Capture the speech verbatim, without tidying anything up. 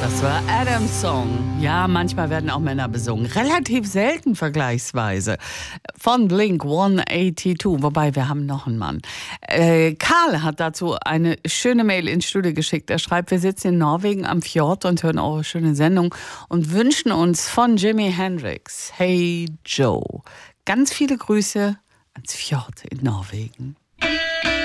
Das war Adams Song. Ja, manchmal werden auch Männer besungen. Relativ selten vergleichsweise. Von Blink hundertzweiundachtzig. Wobei, wir haben noch einen Mann. Äh, Karl hat dazu eine schöne Mail ins Studio geschickt. Er schreibt, wir sitzen in Norwegen am Fjord und hören eure schöne Sendung und wünschen uns von Jimi Hendrix, Hey Joe. Ganz viele Grüße ans Fjord in Norwegen.